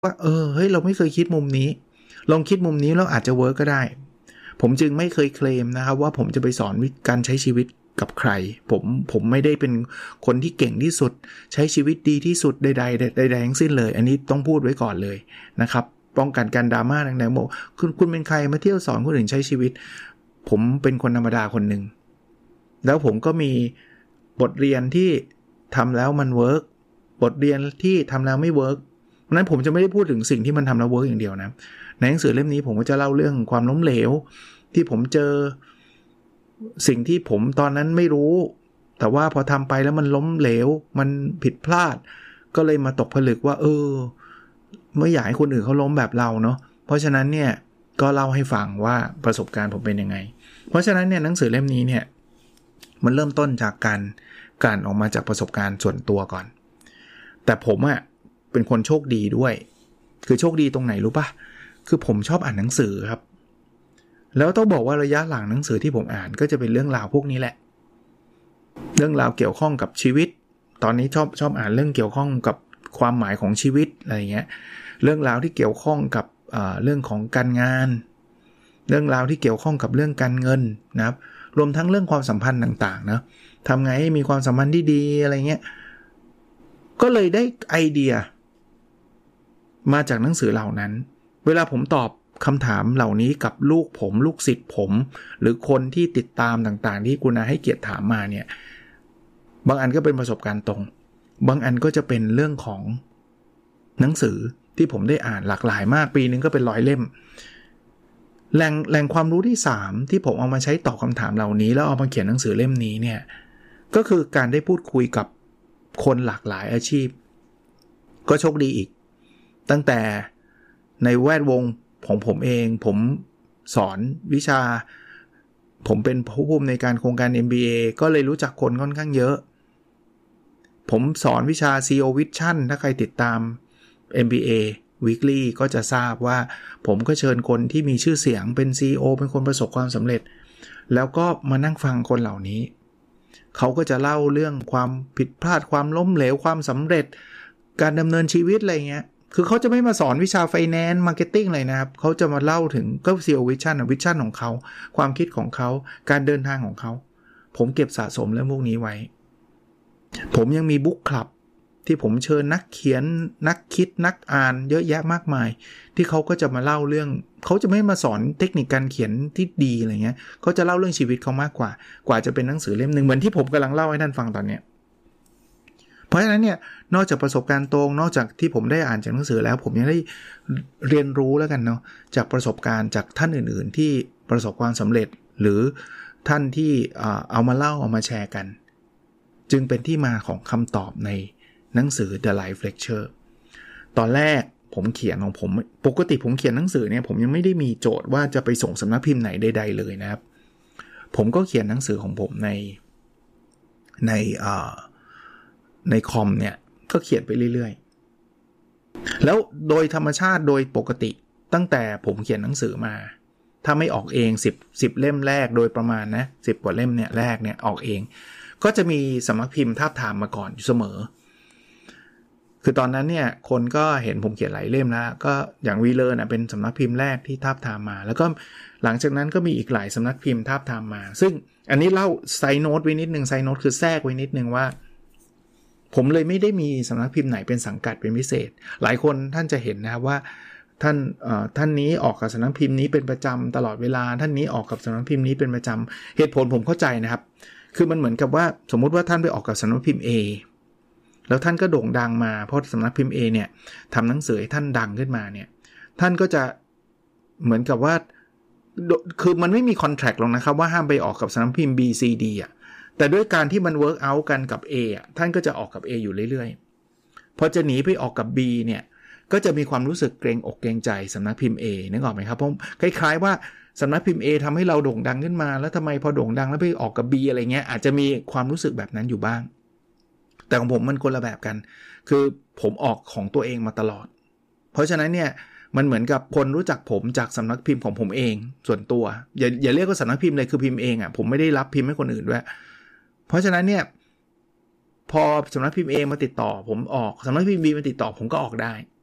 ว่าเฮ้ยเราไม่เคยคิดมุมนี้ลองคิดมุมนี้แล้วอาจจะเวิร์กก็ได้ผมจึงไม่เคยเคลมนะครับว่าผมจะไปสอนการใช้ชีวิตกับใครผมไม่ได้เป็นคนที่เก่งที่สุดใช้ชีวิตดีที่สุดใดๆทั้งสิ้นเลยอันนี้ต้องพูดไว้ก่อนเลยนะครับป้องกันการดราม่าต่างๆบอกคุณเป็นใครมาเที่ยวสอนคนอื่นใช้ชีวิตผมเป็นคนธรรมดาคนหนึ่งแล้วผมก็มีบทเรียนที่ทำแล้วมันเวิร์กบทเรียนที่ทำแล้วไม่เวิร์กนั้นผมจะไม่ได้พูดถึงสิ่งที่มันทำแล้วเวิร์กอย่างเดียวนะในหนังสือเล่มนี้ผมก็จะเล่าเรื่องความล้มเหลวที่ผมเจอสิ่งที่ผมตอนนั้นไม่รู้แต่ว่าพอทำไปแล้วมันล้มเหลวมันผิดพลาดก็เลยมาตกผลึกว่าไม่อยากให้คนอื่นเขาล้มแบบเราเนาะเพราะฉะนั้นเนี่ยก็เล่าให้ฟังว่าประสบการณ์ผมเป็นยังไงเพราะฉะนั้นเนี่ยหนังสือเล่มนี้เนี่ยมันเริ่มต้นจากการออกมาจากประสบการณ์ส่วนตัวก่อนแต่ผมเป็นคนโชคดีด้วยคือโชคดีตรงไหนรู้ป่ะคือผมชอบอ่านหนังสือครับแล้วต้องบอกว่าระยะหลังหนังสือที่ผมอ่านก็จะเป็นเรื่องราวพวกนี้แหละเรื่องราวเกี่ยวข้องกับชีวิตตอนนี้ชอบอ่านเรื่องเกี่ยวข้องกับความหมายของชีวิตอะไรเงี้ยเรื่องราวที่เกี่ยวข้องกับเรื่องของการงานเรื่องราวที่เกี่ยวข้องกับเรื่องการเงินนะครับรวมทั้งเรื่องความสัมพันธ์ต่างๆนะทำไงให้มีความสัมพันธ์ที่ดีอะไรเงี้ยก็เลยได้ไอเดียมาจากหนังสือเหล่านั้นเวลาผมตอบคำถามเหล่านี้กับลูกผมลูกศิษย์ผมหรือคนที่ติดตามต่างๆที่คุณให้เกียรติถามมาเนี่ยบางอันก็เป็นประสบการณ์ตรงบางอันก็จะเป็นเรื่องของหนังสือที่ผมได้อ่านหลากหลายมากปีนึงก็เป็น100 เล่มแหล่งความรู้ที่3ที่ผมเอามาใช้ตอบคำถามเหล่านี้แล้วเอามาเขียนหนังสือเล่มนี้เนี่ยก็คือการได้พูดคุยกับคนหลากหลายอาชีพก็โชคดีอีกตั้งแต่ในแวดวงของผมเองผมสอนวิชาผมเป็นผู้อำนวยการโครงการ MBA ก็เลยรู้จักคนค่อนข้างเยอะผมสอนวิชา CEO Vision ถ้าใครติดตาม MBA Weekly ก็จะทราบว่าผมก็เชิญคนที่มีชื่อเสียงเป็น CEO เป็นคนประสบความสำเร็จแล้วก็มานั่งฟังคนเหล่านี้เขาก็จะเล่าเรื่องความผิดพลาดความล้มเหลวความสำเร็จการดำเนินชีวิตอะไรเงี้ยคือเขาจะไม่มาสอนวิชา Finance Marketing เลยนะครับเขาจะมาเล่าถึงก็ CEO Vision วิชั่นของเขาความคิดของเขาการเดินทางของเขาผมเก็บสะสมเรื่องพวกนี้ไว้ผมยังมีบุ๊กคลับที่ผมเชิญนักเขียนนักคิดนักอ่านเยอะแยะมากมายที่เขาก็จะมาเล่าเรื่องเขาจะไม่มาสอนเทคนิคการเขียนที่ดีอะไรเงี้ยเขาจะเล่าเรื่องชีวิตเขามากกว่าจะเป็นหนังสือเล่มนึงเหมือนที่ผมกำลังเล่าให้ท่านฟังตอนเนี้ยเพราะฉะนั้นเนี่ยนอกจากประสบการณ์ตรงนอกจากที่ผมได้อ่านจากหนังสือแล้วผมยังได้เรียนรู้แล้วกันเนาะจากประสบการณ์จากท่านอื่นๆที่ประสบความสำเร็จหรือท่านที่เอามาเล่าเอามาแชร์กันจึงเป็นที่มาของคำตอบในหนังสือ The Life Lecture ตอนแรกผมเขียนของผมปกติผมเขียนหนังสือเนี่ยผมยังไม่ได้มีโจทย์ว่าจะไปส่งสำนักพิมพ์ไหนใดๆเลยนะครับผมก็เขียนหนังสือของผมในคอมเนี่ยก็เขียนไปเรื่อยๆแล้วโดยธรรมชาติโดยปกติตั้งแต่ผมเขียนหนังสือมาถ้าไม่ออกเอง10เล่มแรกโดยประมาณนะ10กว่าเล่มเนี่ยแรกเนี่ยออกเองก็จะมีสำนักพิมพ์ทาบทามมาก่อนอยู่เสมอคือตอนนั้นเนี่ยคนก็เห็นผมเขียนหลายเล่มแล้วก็อย่างวีเลอร์นะเป็นสำนักพิมพ์แรกที่ทาบทามมาแล้วก็หลังจากนั้นก็มีอีกหลายสำนักพิมพ์ทาบทามมาซึ่งอันนี้เล่าไซโน้ตไว้นิดนึงไซโน้ตคือแทรกไว้นิดนึงว่าผมเลยไม่ได้มีสำนักพิมพ์ไหนเป็นสังกัดเป็นพิเศษหลายคนท่านจะเห็นนะครับว่าท่านนี้ออกกับสำนักพิมพ์นี้เป็นประจำตลอดเวลาท่านนี้ออกกับสำนักพิมพ์นี้เป็นประจำเหตุผลผมเข้าใจนะครับคือมันเหมือนกับว่าสมมุติว่าท่านไปออกกับสำนักพิมพ์ A แล้วท่านก็โด่งดังมาเพราะสำนักพิมพ์ A เนี่ยทำหนังสือให้ท่านดังขึ้นมาเนี่ยท่านก็จะเหมือนกับว่าคือมันไม่มีคอนแทรคหรอกนะครับว่าห้ามไปออกกับสำนักพิมพ์ B C D อ่ะแต่ด้วยการที่มันเวิร์กเอาท์กันกับ A อ่ะท่านก็จะออกกับ A อยู่เรื่อยๆพอจะหนีไปออกกับ B เนี่ยก็จะมีความรู้สึกเกรงอกเกรงใจสำนักพิมพ์ A นึกออกไหมครับเพราะคล้ายๆว่าสำนักพิมพ์ A ทำให้เราโด่งดังขึ้นมาแล้วทำไมพอโด่งดังแล้วไปออกกับ B อะไรเงี้ยอาจจะมีความรู้สึกแบบนั้นอยู่บ้างแต่ของผมมันคนละแบบกันคือผมออกของตัวเองมาตลอดเพราะฉะนั้นเนี่ยมันเหมือนกับคนรู้จักผมจากสำนักพิมพ์ของผมเองส่วนตัวอย่าเรียกว่าสำนักพิมพ์เลยคือพิมพ์เองอ่ะผมไม่ได้รับพิมพ์ให้คนอื่นด้วยเพราะฉะนั้นเนี่ยพอสำนักพิมพ์ A มาติดต่อผมออกสำนักพิมพ์ B มาติดต่อผมก็ออกได้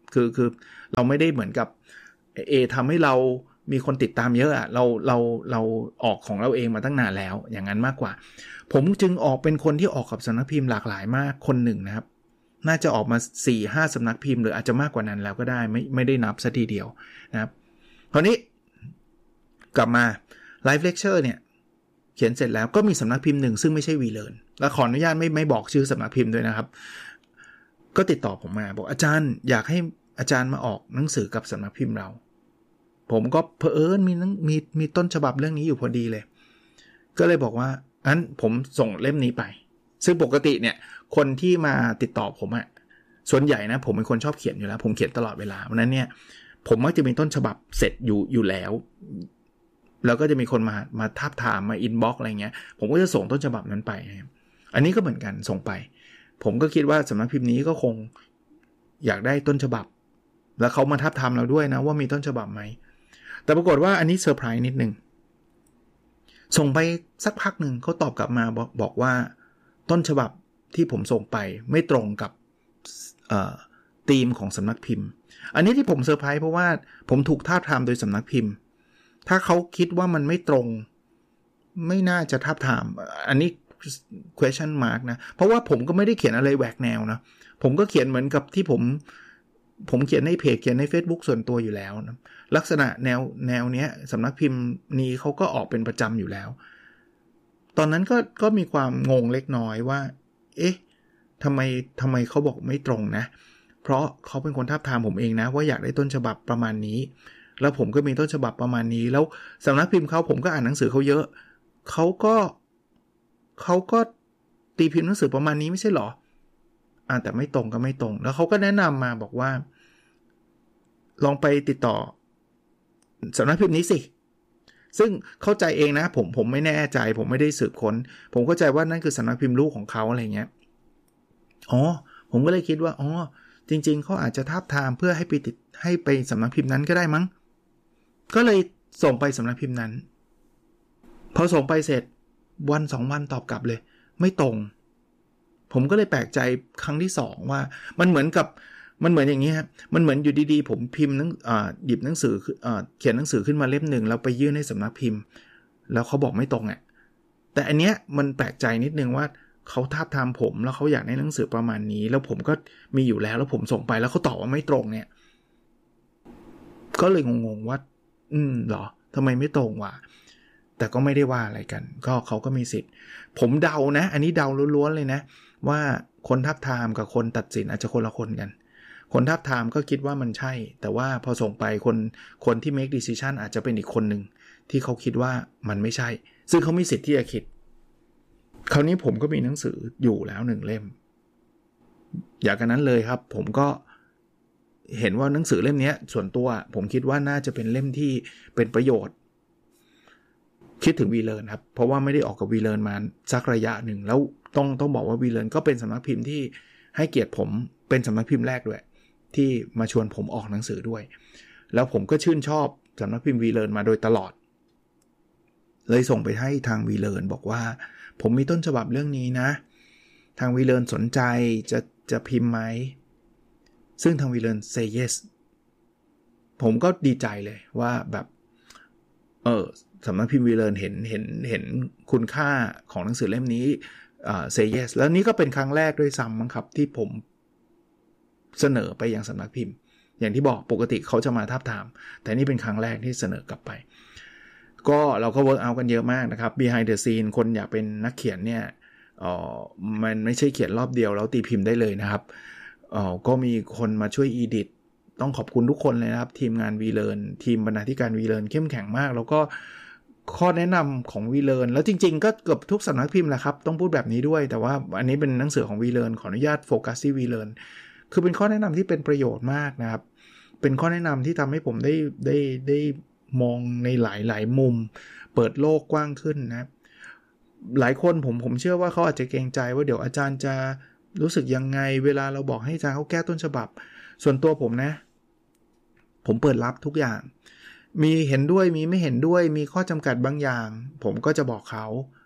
คือเราไม่ได้เหมือนกับทำให้เรามีคนติดตามเยอะอะเราออกของเราเองมาตั้งนานแล้วอย่างนั้นมากกว่าผมจึงออกเป็นคนที่ออกกับสำนักพิมพ์หลากหลายมากคนหนึ่งนะครับน่าจะออกมา 4-5 สำนักพิมพ์หรืออาจจะมากกว่านั้นแล้วก็ได้ไม่ได้นับซะทีเดียวนะครับคราวนี้กลับมาไลฟ์เลคเชอร์เนี่ยเขียนเสร็จแล้วก็มีสำนักพิมพ์หนึ่งซึ่งไม่ใช่ VLearn และขออนุญาตไม่บอกชื่อสำนักพิมพ์ด้วยนะครับก็ติดต่อผมมาบอกอาจารย์อยากให้อาจารย์มาออกหนังสือกับสำนักพิมพ์เราผมก็เผอิญมีต้นฉบับเรื่องนี้อยู่พอดีเลยก็เลยบอกว่างั้นผมส่งเล่มนี้ไปซึ่งปกติเนี่ยคนที่มาติดต่อผมอะส่วนใหญ่นะผมเป็นคนชอบเขียนอยู่แล้วผมเขียนตลอดเวลาเพราะนั้นเนี่ยผมมักจะมีต้นฉบับเสร็จอยู่แล้วก็จะมีคนมาทาบทามมาอินบ็อกซ์อะไรเงี้ยผมก็จะส่งต้นฉบับนั้นไปอันนี้ก็เหมือนกันส่งไปผมก็คิดว่าสำนักพิมพ์นี้ก็คงอยากได้ต้นฉบับแล้วเขามาทาบทามเราด้วยนะว่ามีต้นฉบับไหมแต่ปรากฏว่าอันนี้เซอร์ไพรส์นิดนึงส่งไปสักพักหนึ่งเขาตอบกลับมาบอกว่าต้นฉบับที่ผมส่งไปไม่ตรงกับธีมของสำนักพิมพ์อันนี้ที่ผมเซอร์ไพรส์เพราะว่าผมถูกทาบทามโดยสำนักพิมพ์ถ้าเขาคิดว่ามันไม่ตรงไม่น่าจะทาบทามอันนี้ question mark นะเพราะว่าผมก็ไม่ได้เขียนอะไรแหวกแนวนะผมก็เขียนเหมือนกับที่ผมเขียนในเพจเขียนใน Facebook ส่วนตัวอยู่แล้วนะลักษณะแนวเนี้ยสำนักพิมพ์นี้เขาก็ออกเป็นประจำอยู่แล้วตอนนั้นก็มีความงงเล็กน้อยว่าเอ๊ะทำไมเขาบอกไม่ตรงนะเพราะเขาเป็นคนทาบทามผมเองนะว่าอยากได้ต้นฉบับประมาณนี้แล้วผมก็มีต้นฉบับประมาณนี้แล้วสำนักพิมพ์เขาผมก็อ่านหนังสือเขาเยอะเขาก็ตีพิมพ์หนังสือประมาณนี้ไม่ใช่หรอแต่ไม่ตรงก็ไม่ตรงแล้วเขาก็แนะนำมาบอกว่าลองไปติดต่อสำนักพิมพ์นี้สิซึ่งเข้าใจเองนะผมไม่แน่ใจผมไม่ได้สืบค้นผมเข้าใจว่านั่นคือสำนักพิมพ์ลูกของเขาอะไรเงี้ยผมก็เลยคิดว่าจริงๆเขาอาจจะทาบทามเพื่อให้ไปสำนักพิมพ์นั้นก็ได้มั้งก็เลยส่งไปสำนักพิมพ์นั้นพอส่งไปเสร็จวัน2วันตอบกลับเลยไม่ตรงผมก็เลยแปลกใจครั้งที่2ว่ามันเหมือนอย่างนี้ครับมันเหมือนอยู่ดีๆผมพิมพ์หยิบหนังสือเขียนหนังสือขึ้นมาเล่มหนึ่งแล้วไปยื่นให้สำนักพิมพ์แล้วเขาบอกไม่ตรงอ่ะแต่อันเนี้ยมันแปลกใจนิดนึงว่าเขาทาบทามผมแล้วเขาอยากได้หนังสือประมาณนี้แล้วผมก็มีอยู่แล้วผมส่งไปแล้วเขาตอบว่าไม่ตรงเนี่ยก็เลยงงๆว่าเหรอทำไมไม่ตรงวะแต่ก็ไม่ได้ว่าอะไรกันก็เขาก็มีสิทธิ์ผมเดานะอันนี้เดาล้วนๆเลยนะว่าคนทาบทามกับคนตัดสินอาจจะคนละคนกันคนทาบทามก็คิดว่ามันใช่แต่ว่าพอส่งไปคนที่ make decision อาจจะเป็นอีกคนหนึ่งที่เขาคิดว่ามันไม่ใช่ซึ่งเขามีสิทธิ์ที่จะคิดคราวนี้ผมก็มีหนังสืออยู่แล้ว1เล่มอย่างนั้นเลยครับผมก็เห็นว่าหนังสือเล่มนี้ส่วนตัวผมคิดว่าน่าจะเป็นเล่มที่เป็นประโยชน์คิดถึง VLearn ครับเพราะว่าไม่ได้ออกกับ VLearn มาสักระยะหนึ่งแล้วต้องบอกว่า VLearn ก็เป็นสำนักพิมพ์ที่ให้เกียรติผมเป็นสำนักพิมพ์แรกด้วยที่มาชวนผมออกหนังสือด้วยแล้วผมก็ชื่นชอบสำนักพิมพ์ VLearn มาโดยตลอดเลยส่งไปให้ทาง VLearn บอกว่าผมมีต้นฉบับเรื่องนี้นะทาง VLearn สนใจจะพิมพ์ไหมซึ่งทาง VLearn say yes ผมก็ดีใจเลยว่าแบบสำนักพิมพ์ VLearn เห็นคุณค่าของหนังสือเล่มนี้say yes แล้วนี่ก็เป็นครั้งแรกด้วยซ้ำมั้งครับที่ผมเสนอไปยังสำนักพิมพ์อย่างที่บอกปกติเขาจะมาทาบทามแต่นี่เป็นครั้งแรกที่เสนอกลับไปก็เราก็ work out กันเยอะมากนะครับ behind the scene คนอยากเป็นนักเขียนเนี่ยมันไม่ใช่เขียนรอบเดียวแล้วตีพิมพ์ได้เลยนะครับก็มีคนมาช่วย edit ต้องขอบคุณทุกคนเลยนะครับทีมงาน VLearn ทีมบรรณาธิการ VLearn เข้มแข็งมากแล้วก็ข้อแนะนำของ VLearn แล้วจริงๆก็เกือบทุกสำนักพิมพ์แหละครับต้องพูดแบบนี้ด้วยแต่ว่าอันนี้เป็นหนังสือของ VLearn ขออนุญาตโฟกัสที่ VLearn คือเป็นข้อแนะนำที่เป็นประโยชน์มากนะครับเป็นข้อแนะนำที่ทำให้ผมได้มองในหลายมุมเปิดโลกกว้างขึ้นนะหลายคนผมเชื่อว่าเขาอาจจะเกรงใจว่าเดี๋ยวอาจารย์จะรู้สึกยังไงเวลาเราบอกให้อาจารย์เขาแก้ต้นฉบับส่วนตัวผมนะผมเปิดรับทุกอย่างมีเห็นด้วยมีไม่เห็นด้วยมีข้อจำกัดบางอย่างผมก็จะบอกเขา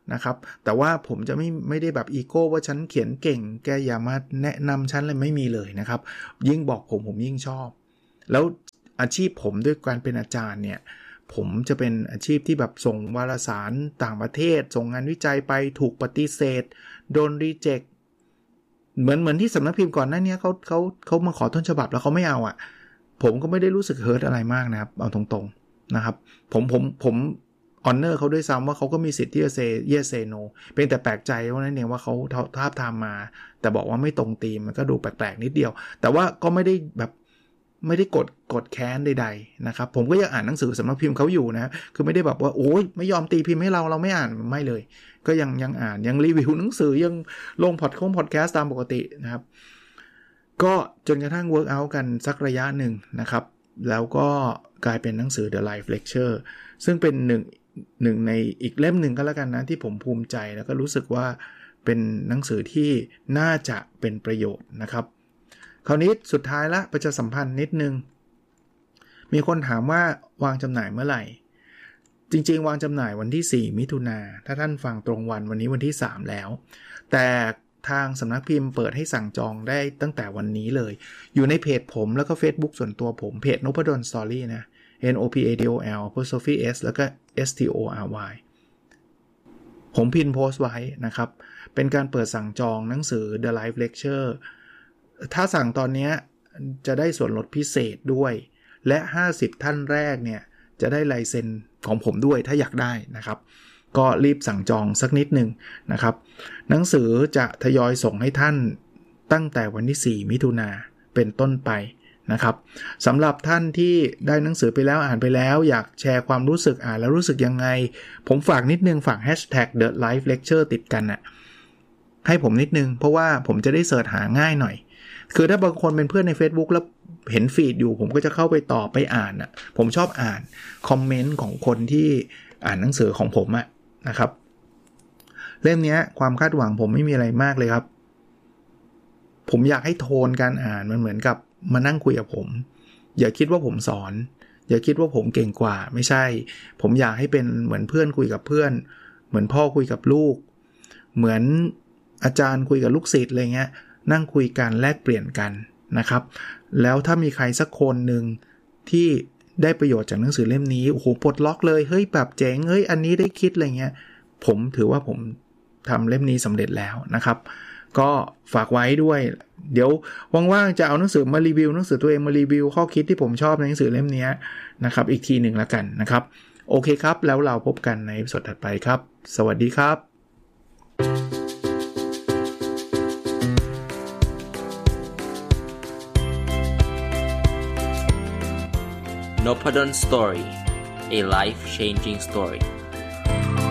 นะครับแต่ว่าผมจะไม่ได้แบบอีโก้ว่าฉันเขียนเก่งแกอย่ามาแนะนำฉันเลยไม่มีเลยนะครับยิ่งบอกผมยิ่งชอบแล้วอาชีพผมด้วยการเป็นอาจารย์เนี่ยผมจะเป็นอาชีพที่แบบส่งวารสารต่างประเทศส่งงานวิจัยไปถูกปฏิเสธโดนรีเจ็คเหมือนที่สำนักพิมพ์ก่อนหน้านี้เขามาขอต้นฉบับแล้วเขาไม่เอาอ่ะผมก็ไม่ได้รู้สึกเฮิร์ตอะไรมากนะครับเอาตรงๆนะครับผมออนเนอร์เขาด้วยซ้ำว่าเขาก็มีสิทธิ์ที่จะเซเยสเซโนเป็นแต่แปลกใจว่านั่นเองว่าเขาทาบทามมาแต่บอกว่าไม่ตรงธีมมันก็ดูแปลกๆนิดเดียวแต่ว่าก็ไม่ได้แบบไม่ได้กดแค้นใดๆนะครับผมก็ยังอ่านหนังสือสำนักพิมพ์เขาอยู่นะคือไม่ได้แบบว่าโอ้ยไม่ยอมตีพิมพ์ให้เราไม่อ่านไม่เลยก็ยังอ่านยังรีวิวหนังสือยังลงพอดแคสต์ตามปกตินะครับก็จนกระทั่งเวิร์กเอาท์กันสักระยะหนึ่งนะครับแล้วก็กลายเป็นหนังสือ The Life Lecture ซึ่งเป็นหนึ่งในอีกเล่มหนึ่งก็แล้วกันนะที่ผมภูมิใจแล้วก็รู้สึกว่าเป็นหนังสือที่น่าจะเป็นประโยชน์นะครับคราวนี้สุดท้ายละประชาสัมพันธ์นิดนึงมีคนถามว่าวางจำหน่ายเมื่อไหร่จริงๆวางจำหน่ายวันที่4มิถุนายนถ้าท่านฟังตรงวันนี้วันที่3แล้วแต่ทางสำนักพิมพ์เปิดให้สั่งจองได้ตั้งแต่วันนี้เลยอยู่ในเพจผมแล้วก็ Facebook ส่วนตัวผมเพจ Nopadol Story นะ NOPADOL_S แล้วก็ STORY ผมพินโพสต์ไว้นะครับเป็นการเปิดสั่งจองหนังสือ The Life Lecture ถ้าสั่งตอนนี้จะได้ส่วนลดพิเศษด้วยและ50ท่านแรกเนี่ยจะได้ลายเซ็นของผมด้วยถ้าอยากได้นะครับก็รีบสั่งจองสักนิดนึงนะครับหนังสือจะทยอยส่งให้ท่านตั้งแต่วันที่4มิถุนายนเป็นต้นไปนะครับสำหรับท่านที่ได้หนังสือไปแล้วอ่านไปแล้วอยากแชร์ความรู้สึกอ่านแล้วรู้สึกยังไงผมฝากนิดนึงฝาก #The Life Lecture ติดกันน่ะให้ผมนิดนึงเพราะว่าผมจะได้เสิร์ชหาง่ายหน่อยคือถ้าบางคนเป็นเพื่อนใน Facebook แล้วเห็นฟีดอยู่ผมก็จะเข้าไปต่อไปอ่านน่ะผมชอบอ่านคอมเมนต์ของคนที่อ่านหนังสือของผมนะครับเล่มนี้ความคาดหวังผมไม่มีอะไรมากเลยครับผมอยากให้โทนการอ่านมันเหมือนกับมานั่งคุยกับผมอย่าคิดว่าผมสอนอย่าคิดว่าผมเก่งกว่าไม่ใช่ผมอยากให้เป็นเหมือนเพื่อนคุยกับเพื่อนเหมือนพ่อคุยกับลูกเหมือนอาจารย์คุยกับลูกศิษย์อะไรเงี้ยนั่งคุยกันแลกเปลี่ยนกันนะครับแล้วถ้ามีใครสักคนหนึ่งที่ได้ประโยชน์จากหนังสือเล่มนี้โอ้โหปลดล็อกเลยเฮ้ยแบบเจ๋งเฮ้ยอันนี้ได้คิดอะไรเงี้ยผมถือว่าผมทำเล่มนี้สำเร็จแล้วนะครับก็ฝากไว้ด้วยเดี๋ยวว่างๆจะเอาหนังสือมารีวิวหนังสือตัวเองมารีวิวข้อคิดที่ผมชอบในหนังสือเล่มนี้นะครับอีกทีหนึ่งละกันนะครับโอเคครับแล้วเราพบกันในตอนถัดไปครับสวัสดีครับ Nopadol Story, a life-changing story.